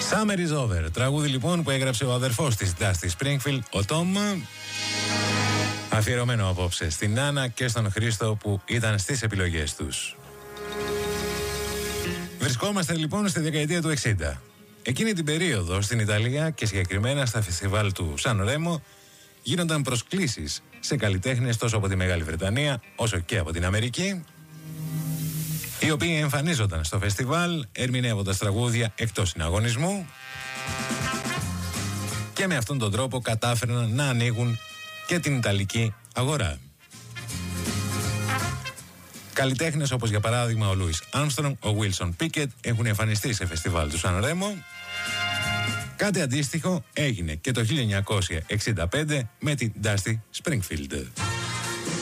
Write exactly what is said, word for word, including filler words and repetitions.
Summer is over. Τραγούδι λοιπόν που έγραψε ο αδερφός της Dusty Springfield, ο Τόμ. Αφιερωμένο απόψε στην Άννα και στον Χρήστο που ήταν στις επιλογές τους. Βρισκόμαστε λοιπόν στη δεκαετία του εξήντα. Εκείνη την περίοδο στην Ιταλία και συγκεκριμένα στα φεστιβάλ του Σαν Ρέμο γίνονταν προσκλήσεις σε καλλιτέχνες τόσο από τη Μεγάλη Βρετανία όσο και από την Αμερική, οι οποίοι εμφανίζονταν στο φεστιβάλ ερμηνεύοντας τραγούδια εκτός συναγωνισμού και με αυτόν τον τρόπο κατάφεραν να ανοίγουν και την Ιταλική αγορά. Καλλιτέχνες όπως για παράδειγμα ο Λούις Άρμστρονγκ, ο Βίλσον Πίκετ έχουν εμφανιστεί σε φεστιβάλ του Σαν Ρέμο. Κάτι αντίστοιχο έγινε και το χίλια εννιακόσια εξήντα πέντε με την Dusty Springfield.